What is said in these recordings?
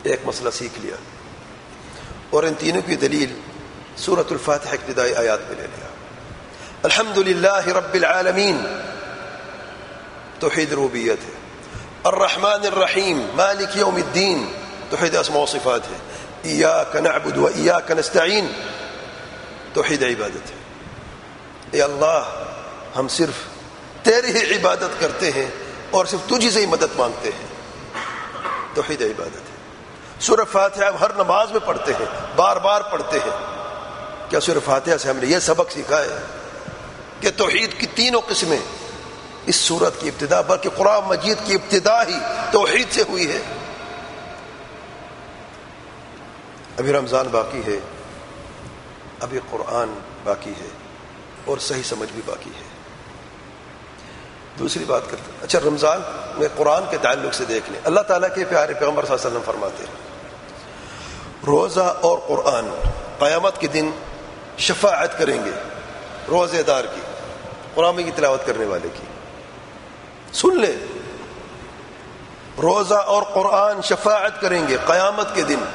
ایک مسئلہ سیکھ لیا، اور ان تینوں کی دلیل سورۃ الفاتحہ کی ابتدائی آیات میں لے لیا۔ الحمد للہ رب العالمین توحید ربوبیت ہے، الرحمن الرحیم مالک یوم الدین توحید اسماء و صفات ہے، ایاک نعبد و ایاک نستعین توحید عبادت ہے۔ اے اللہ ہم صرف تیری ہی عبادت کرتے ہیں اور صرف تجھی سے ہی مدد مانگتے ہیں، توحید عبادت ہے۔ سورہ فاتحہ ہم ہر نماز میں پڑھتے ہیں، بار بار پڑھتے ہیں۔ کیا سورہ فاتحہ سے ہم نے یہ سبق سیکھا ہے کہ توحید کی تینوں قسمیں اس سورت کی ابتدا، بلکہ قرآن مجید کی ابتدا ہی توحید سے ہوئی ہے؟ ابھی رمضان باقی ہے، ابھی قرآن باقی ہے، اور صحیح سمجھ بھی باقی ہے۔ دوسری بات کرتے ہیں، اچھا رمضان میں قرآن کے تعلق سے دیکھ لیں، اللہ تعالیٰ کے پیارے پیغمبر صلی اللہ علیہ وسلم فرماتے ہیں روزہ اور قرآن قیامت کے دن شفاعت کریں گے روزے دار کی، قرآن کی تلاوت کرنے والے کی۔ سن لیں، روزہ اور قرآن شفاعت کریں گے قیامت کے دن۔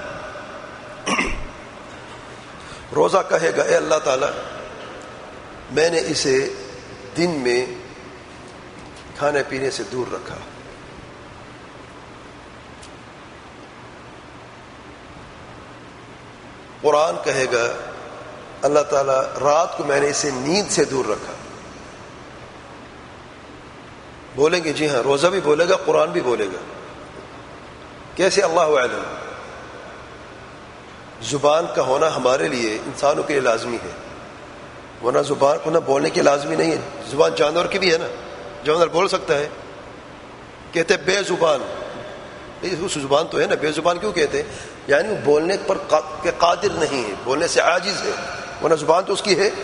روزہ کہے گا اے اللہ تعالیٰ میں نے اسے دن میں کھانے پینے سے دور رکھا، قرآن کہے گا اللہ تعالیٰ رات کو میں نے اسے نیند سے دور رکھا۔ بولیں گے جی ہاں، روزہ بھی بولے گا، قرآن بھی بولے گا۔ کیسے؟ اللہ اعلم۔ زبان کا ہونا ہمارے لیے انسانوں کے لیے لازمی ہے، ورنہ زبان کو نہ بولنے کے لازمی نہیں ہے۔ زبان جانور کی بھی ہے نا، جانور بول سکتا ہے۔ کہتے بے زبان، اس زبان تو ہے نا، بے زبان کیوں کہتے ہیں؟ یعنی وہ بولنے پر قادر نہیں ہے، بولنے سے عاجز ہے، ورنہ زبان تو اس کی ہے۔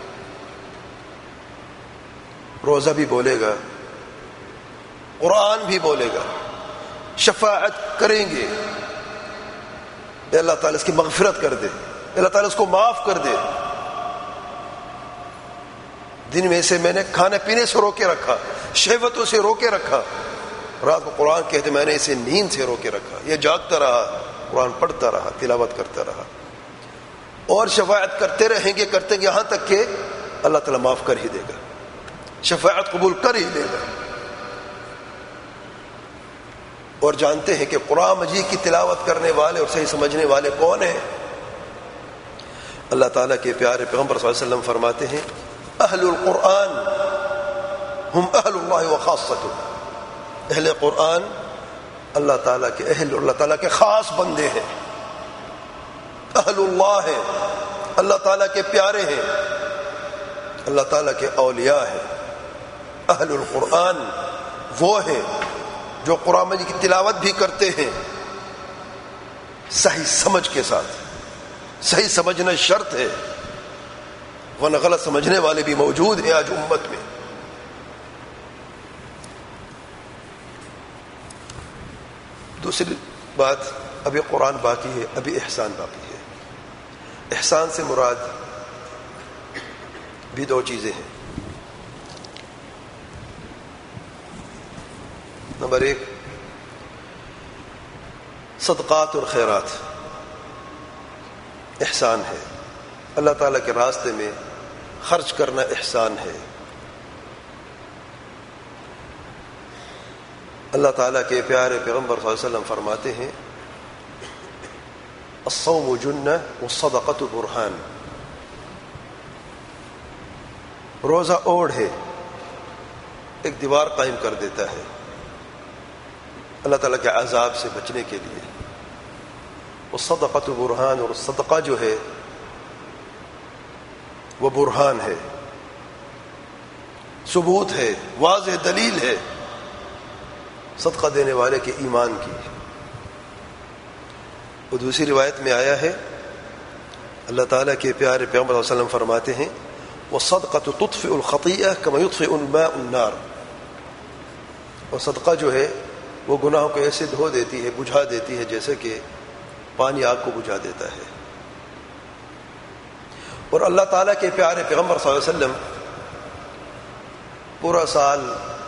روزہ بھی بولے گا، قرآن بھی بولے گا، شفاعت کریں گے، اے اللہ تعالیٰ اس کی مغفرت کر دے، اللہ تعالیٰ اس کو معاف کر دے۔ دن میں سے میں نے کھانے پینے سے روکے رکھا، شہوتوں سے روکے رکھا، رات کو قرآن کہتے میں نے اسے نیند سے روکے رکھا، یہ جاگتا رہا، قرآن پڑھتا رہا، تلاوت کرتا رہا، اور شفاعت کرتے رہیں گے یہاں تک کہ اللہ تعالیٰ معاف کر ہی دے گا، شفاعت قبول کر ہی دے گا۔ اور جانتے ہیں کہ قرآن مجید کی تلاوت کرنے والے اور صحیح سمجھنے والے کون ہیں؟ اللہ تعالیٰ کے پیارے پیغمبر صلی اللہ علیہ وسلم فرماتے ہیں اہل القرآن ہم اہل اللہ وخاصتہ، اہل قرآن اللہ تعالیٰ کے اہل، اللہ تعالیٰ کے خاص بندے ہیں، اہل اللہ ہیں، اللہ تعالیٰ کے پیارے ہیں، اللہ تعالیٰ کے اولیاء ہیں۔ اہل القرآن وہ ہیں جو قرآن مجید کی تلاوت بھی کرتے ہیں صحیح سمجھ کے ساتھ۔ صحیح سمجھنا شرط ہے، ورنہ غلط سمجھنے والے بھی موجود ہیں آج امت میں۔ دوسری بات، ابھی قرآن باقی ہے، ابھی احسان باقی ہے۔ احسان سے مراد بھی دو چیزیں ہیں۔ نمبر ایک، صدقات اور خیرات احسان ہے، اللہ تعالیٰ کے راستے میں خرچ کرنا احسان ہے۔ اللہ تعالیٰ کے پیارے پیغمبر صلی اللہ علیہ وسلم فرماتے ہیں الصوم جنہ والصدقۃ برہان، روزہ اوڑ ہے، ایک دیوار قائم کر دیتا ہے اللہ تعالیٰ کے عذاب سے بچنے کے لیے۔ والصدقۃ برہان، اور صدقہ جو ہے وہ برہان ہے، ثبوت ہے، واضح دلیل ہے صدقہ دینے والے کے ایمان کی۔ اور دوسری روایت میں آیا ہے اللہ تعالیٰ کے پیارے پیغمبر صلی اللہ علیہ وسلم فرماتے ہیں والصدقۃ تطفئ الخطیئہ کما یطفئ الماء النار، اور صدقہ جو ہے وہ گناہوں کو ایسے دھو دیتی ہے، بجھا دیتی ہے جیسے کہ پانی آگ کو بجھا دیتا ہے۔ اور اللہ تعالیٰ کے پیارے پیغمبر صلی اللہ علیہ وسلم پورا سال